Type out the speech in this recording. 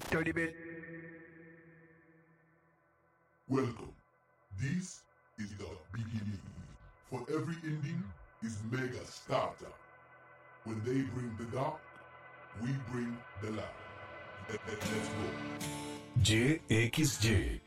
Dirty bit. Welcome. This is the beginning. For every ending is mega starter. When they bring the dark, we bring the light. Let's go. JXJ